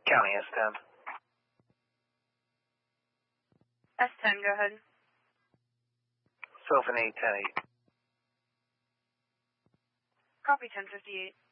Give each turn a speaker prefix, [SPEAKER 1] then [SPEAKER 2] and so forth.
[SPEAKER 1] County S10.
[SPEAKER 2] S10, go ahead.
[SPEAKER 1] Sylphony 10-8.
[SPEAKER 2] Copy 1058.